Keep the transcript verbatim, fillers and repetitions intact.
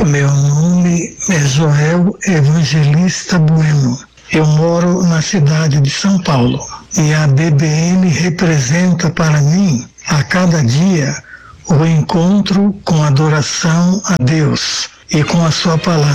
Meu nome é Joel Evangelista Bueno. Eu moro na cidade de São Paulo e a B B N representa para mim, a cada dia, o encontro com a adoração a Deus e com a sua palavra.